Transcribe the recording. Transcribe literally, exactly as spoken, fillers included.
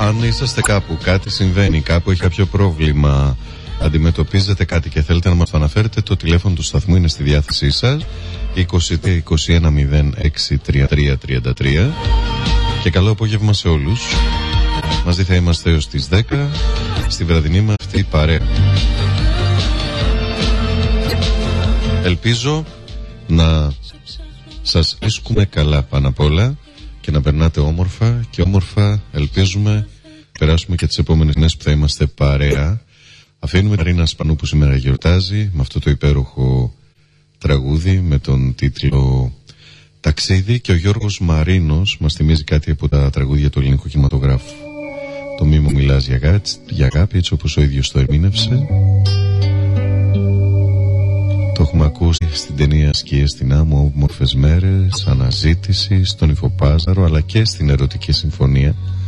Αν είσαστε κάπου, κάτι συμβαίνει, κάπου έχει κάποιο πρόβλημα, αντιμετωπίζετε κάτι και θέλετε να μας το αναφέρετε, το τηλέφωνο του σταθμού είναι στη διάθεσή σας, είκοσι είκοσι ένα μηδέν έξι τριάντα τρία τριάντα τρία. Και καλό απόγευμα σε όλους. Μαζί θα είμαστε έως τις δέκα στη βραδινή μας αυτή παρέα. Ελπίζω να σας βρίσκουμε καλά πάνω απ' όλα και να περνάτε όμορφα, και όμορφα ελπίζουμε περάσουμε και τις επόμενες μέρες που θα είμαστε παρέα. Αφήνουμε την Ρίνα Σπανού που σήμερα γιορτάζει με αυτό το υπέροχο τραγούδι με τον τίτλο Ταξίδι, και ο Γιώργος Μαρίνος μας θυμίζει κάτι από τα τραγούδια του ελληνικού κινηματογράφου. Το «Μη μου μιλάς για αγάπη», για αγάπη, έτσι όπως ο ίδιος το ερμήνευσε. Το έχουμε ακούσει στην ταινία «Σκιές στην άμμο», «Όμορφες μέρες», «Αναζήτηση», στον Υφοπάζαρο, αλλά και στην Ερωτική Συμφωνία.